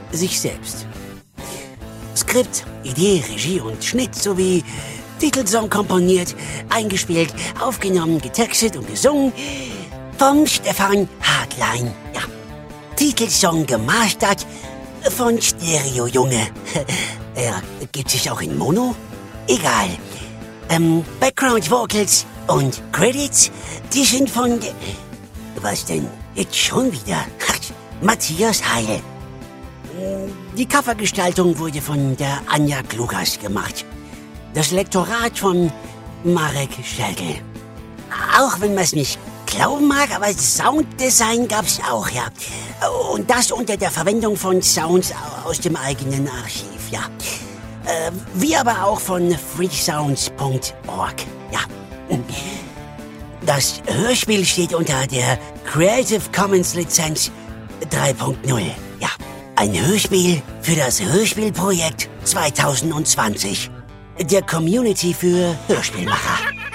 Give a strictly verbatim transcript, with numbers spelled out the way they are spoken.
sich selbst. Skript, Idee, Regie und Schnitt sowie Titelsong komponiert, eingespielt, aufgenommen, getextet und gesungen vom Stefan Hartlein. Ja. Titelsong gemastert von Stereo Junge. Ja, gibt es auch in Mono? Egal. Ähm, Background Vocals und Credits, die sind von... Was denn? Jetzt schon wieder? Ach, Matthias Heil. Die Covergestaltung wurde von der Anja Klugas gemacht. Das Lektorat von Marek Schädel. Auch wenn man es nicht glauben mag, aber Sounddesign gab's auch, ja. Und das unter der Verwendung von Sounds aus dem eigenen Archiv, ja. Äh, wie aber auch von freesounds punkt org, ja. Das Hörspiel steht unter der Creative Commons Lizenz drei punkt null, ja. Ein Hörspiel für das Hörspielprojekt zwanzig zwanzig. Der Community für Hörspielmacher.